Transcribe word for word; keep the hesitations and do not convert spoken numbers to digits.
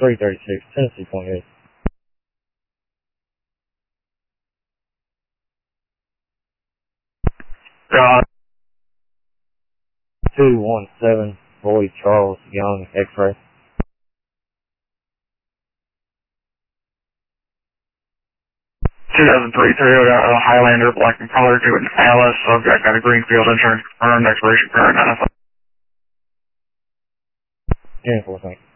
three thirty-six, Tennessee twenty-eight. God. two one seven, Boyd Charles Young, X-ray. two thousand three Toyota uh, Highlander, black in color, doing Alice. I've got, got a Greenfield insurance confirmed, expiration current. Uniform, thank you.